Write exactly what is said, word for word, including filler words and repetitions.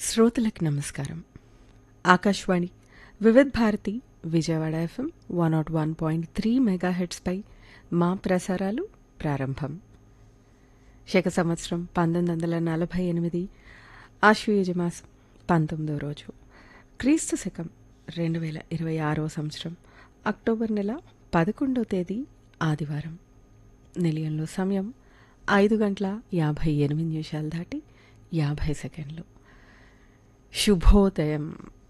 శ్రోతలకు నమస్కారం. ఆకాశవాణి వివిధ Bharati Vijayawada FM one not one point three మెగాహెట్స్పై మా ప్రసారాలు ప్రారంభం. శక సంవత్సరం పంతొమ్మిది వందల నలభై ఎనిమిది ఆశ్వయుజ మాసం పంతొమ్మిదో రోజు, క్రీస్తు శకం రెండు వేల ఇరవై ఆరో సంవత్సరం అక్టోబర్ నెల పదకొండో తేదీ ఆదివారం. నిలయంలో సమయం ఐదు గంటల యాభై ఎనిమిది నిమిషాలు దాటి యాభై సెకండ్లు. శుభోదయం.